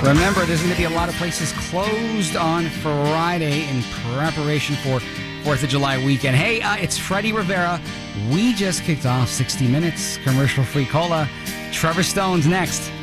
Remember, there's going to be a lot of places closed on Friday in preparation for 4th of July weekend. Hey, it's Freddie Rivera. We just kicked off 60 Minutes, commercial-free cola. Trevor Stone's next.